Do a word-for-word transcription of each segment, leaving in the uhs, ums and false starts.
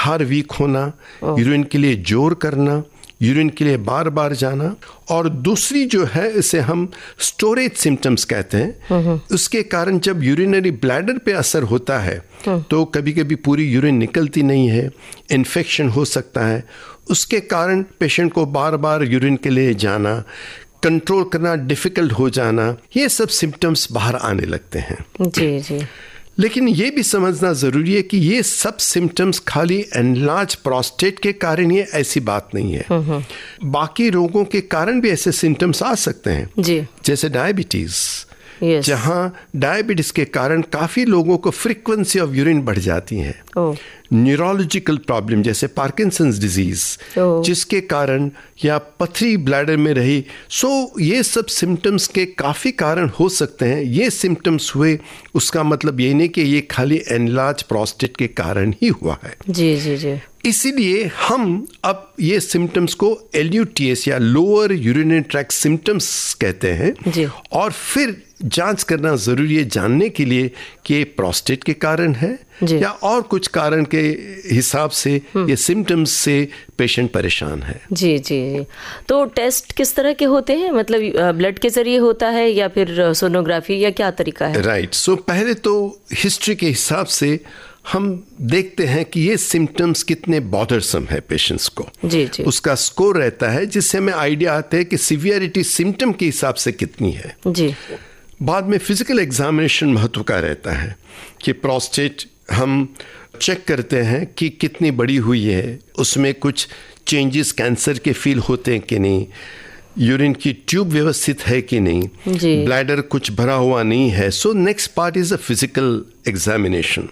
बाहर वीक होना, यूरिन के लिए जोर करना, यूरिन के लिए बार बार जाना, और दूसरी जो है इसे हम स्टोरेज सिम्टम्स कहते हैं। उसके कारण जब यूरिनरी ब्लैडर पे असर होता है तो कभी कभी पूरी यूरिन निकलती नहीं है, इन्फेक्शन हो सकता है। उसके कारण पेशेंट को बार बार यूरिन के लिए जाना, कंट्रोल करना डिफिकल्ट हो जाना, ये सब सिम्टम्स बाहर आने लगते हैं। जी जी। लेकिन ये भी समझना ज़रूरी है कि ये सब सिम्टम्स खाली एनलार्ज प्रोस्टेट के कारण ये ऐसी बात नहीं है। बाकी रोगों के कारण भी ऐसे सिम्टम्स आ सकते हैं जी। जैसे डायबिटीज़, yes. जहाँ डायबिटीज़ के कारण काफ़ी लोगों को फ्रीक्वेंसी ऑफ यूरिन बढ़ जाती है। oh. न्यूरोलॉजिकल प्रॉब्लम जैसे पार्किंसंस डिजीज, oh. जिसके कारण या पथरी ब्लैडर में रही, सो ये सब सिम्टम्स के काफ़ी कारण हो सकते हैं। ये सिम्टम्स हुए उसका मतलब ये नहीं कि ये खाली एनलार्ज प्रोस्टेट के कारण ही हुआ है। जी जी जी। इसीलिए हम अब ये सिम्टम्स को एल यू टी एस या लोअर यूरिनरी ट्रैक्ट सिम्टम्स कहते हैं जी। और फिर जांच करना ज़रूरी है जानने के लिए कि ये प्रोस्टेट के कारण है या और कुछ कारण के हिसाब से ये सिम्टम्स से पेशेंट परेशान है। जी जी। तो टेस्ट किस तरह के होते हैं, मतलब ब्लड के जरिए होता है या फिर सोनोग्राफी, या क्या तरीका है? राइट। सो पहले तो हिस्ट्री के हिसाब से हम देखते हैं कि ये सिम्टम्स कितने बॉदरसम है पेशेंट्स को। जी जी। उसका स्कोर रहता है जिससे हमें आइडिया आता है कि सीवियरिटी सिम्टम के हिसाब से कितनी है। जी। बाद में फिजिकल एग्जामिनेशन महत्व का रहता है कि प्रोस्टेट हम चेक करते हैं कि कितनी बड़ी हुई है, उसमें कुछ चेंजेस कैंसर के फील होते हैं कि नहीं, यूरिन की ट्यूब व्यवस्थित है कि नहीं, ब्लैडर कुछ भरा हुआ नहीं है। So next part is a physical examination.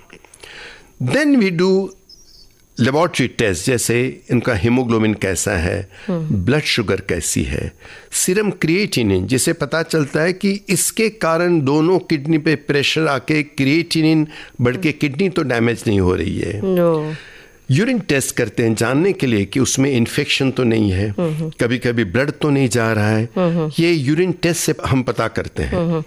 Then we do laboratory test, जैसे इनका हीमोग्लोबिन कैसा है, ब्लड शुगर कैसी है, सीरम क्रिएटिनिन, जिसे पता चलता है कि इसके कारण दोनों किडनी पे प्रेशर आके क्रिएटिनिन बढ़ के किडनी तो डैमेज नहीं हो रही है। no. यूरिन टेस्ट करते हैं जानने के लिए कि उसमें इन्फेक्शन तो नहीं है, कभी कभी ब्लड तो नहीं जा रहा है। ये यूरिन टेस्ट से हम पता करते हैं।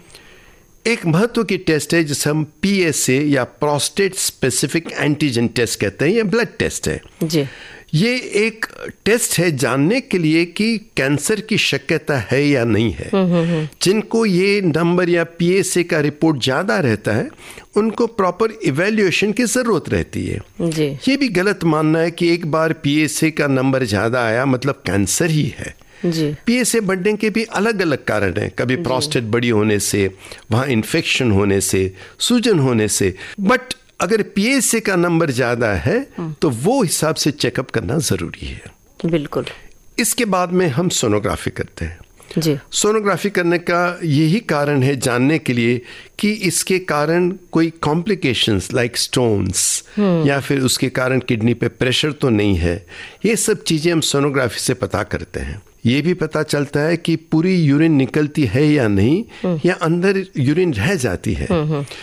एक महत्व की टेस्ट है जिसे हम पी एस ए या प्रोस्टेट स्पेसिफिक एंटीजन टेस्ट कहते हैं, ये ब्लड टेस्ट है जी। ये एक टेस्ट है जानने के लिए कि कैंसर की शक्यता है या नहीं है। जिनको ये नंबर या पी एस ए का रिपोर्ट ज़्यादा रहता है उनको प्रॉपर इवैल्यूएशन की ज़रूरत रहती है जी। ये भी गलत मानना है कि एक बार पी एस ए का नंबर ज़्यादा आया मतलब कैंसर ही है। पी एस ए बढ़ने के भी अलग अलग कारण हैं, कभी प्रोस्टेट बड़ी होने से, वहाँ इन्फेक्शन होने से, सूजन होने से। बट अगर पी एस ए का नंबर ज़्यादा है तो वो हिसाब से चेकअप करना ज़रूरी है। बिल्कुल। इसके बाद में हम सोनोग्राफी करते हैं जी। सोनोग्राफी करने का यही कारण है जानने के लिए कि इसके कारण कोई कॉम्प्लिकेशंस लाइक स्टोन्स या फिर उसके कारण किडनी पे प्रेशर तो नहीं है। ये सब चीज़ें हम सोनोग्राफी से पता करते हैं। ये भी पता चलता है कि पूरी यूरिन निकलती है या नहीं या अंदर यूरिन रह जाती है।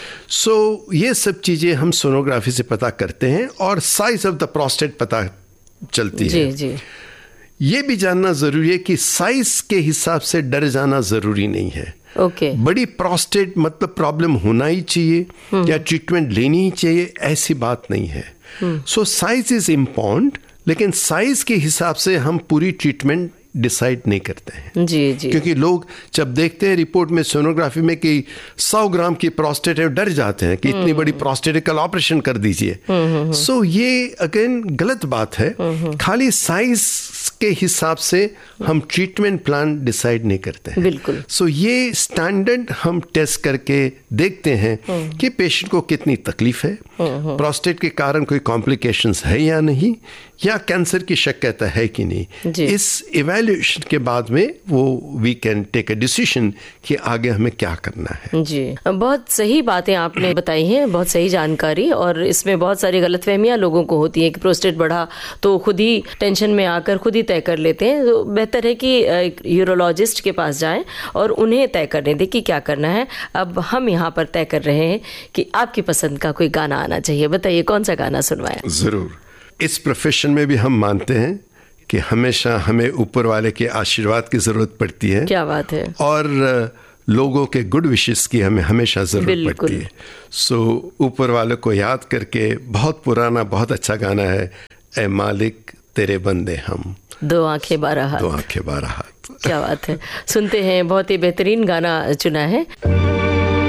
सो so, ये सब चीज़ें हम सोनोग्राफी से पता करते हैं और साइज ऑफ द प्रोस्टेट पता चलती जी, है। जी। ये भी जानना ज़रूरी है कि साइज के हिसाब से डर जाना ज़रूरी नहीं है। ओके। बड़ी प्रोस्टेट मतलब प्रॉब्लम होना ही चाहिए या ट्रीटमेंट लेनी ही चाहिए, ऐसी बात नहीं है। सो साइज इज इम्पॉर्टेंट, लेकिन साइज के हिसाब से हम पूरी ट्रीटमेंट डिसाइड नहीं करते हैं। जी जी। क्योंकि लोग जब देखते हैं रिपोर्ट में सोनोग्राफी में कि सौ ग्राम की प्रोस्टेट है, डर जाते हैं कि इतनी बड़ी प्रोस्टेट है, कल ऑपरेशन कर दीजिए। सो so, ये अगेन गलत बात है। खाली साइज के हिसाब से हम ट्रीटमेंट प्लान डिसाइड नहीं करते हैं। बिल्कुल। सो so, ये स्टैंडर्ड हम टेस्ट करके देखते हैं कि पेशेंट को कितनी तकलीफ है, प्रोस्टेट के कारण कोई कॉम्प्लिकेशंस है या नहीं, या कैंसर की शक्यता है कि नहीं। इस इवैल्यूएशन के बाद में वो we can take a decision कि आगे हमें क्या करना है। जी, बहुत सही बातें आपने बताई हैं, बहुत सही जानकारी। और इसमें बहुत सारी गलतफहमियां लोगों को होती हैं कि प्रोस्टेट बढ़ा तो खुद ही टेंशन में आकर खुद ही तय कर लेते हैं। तो बेहतर है कि यूरोलॉजिस्ट के पास जाएं और उन्हें तय करने दें कि क्या करना है। अब हम यहाँ पर तय कर रहे हैं कि आपकी पसंद का कोई गाना आना चाहिए। बताइए कौन सा गाना सुनवाएं? जरूर। इस प्रोफेशन में भी हम मानते हैं कि हमेशा हमें ऊपर वाले के आशीर्वाद की जरूरत पड़ती है। क्या बात है। और लोगों के गुड विशेस की हमें हमेशा ज़रूरत पड़ती है। सो so, ऊपर वाले को याद करके, बहुत पुराना बहुत अच्छा गाना है, ए मालिक तेरे बंदे हम, दो आंखें बारह हाथ, दो आंखें बारह हाथ। क्या बात है, सुनते हैं, बहुत ही बेहतरीन गाना चुना है।